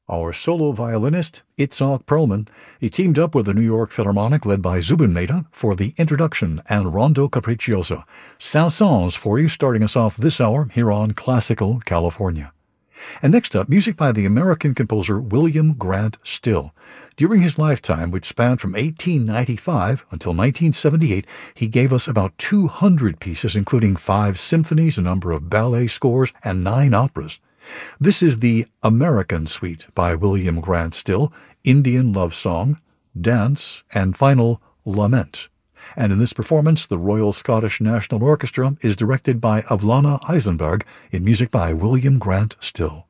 Our solo violinist, Itzhak Perlman, he teamed up with the New York Philharmonic led by Zubin Mehta for the introduction and Rondo Capriccioso. Saint-Saëns for you, starting us off this hour here on Classical California. And next up, music by the American composer William Grant Still. During his lifetime, which spanned from 1895 until 1978, he gave us about 200 pieces, including 5 symphonies, a number of ballet scores, and 9 operas. This is the American Suite by William Grant Still, Indian Love Song, Dance, and final Lament. And in this performance, the Royal Scottish National Orchestra is directed by Avlana Eisenberg in music by William Grant Still.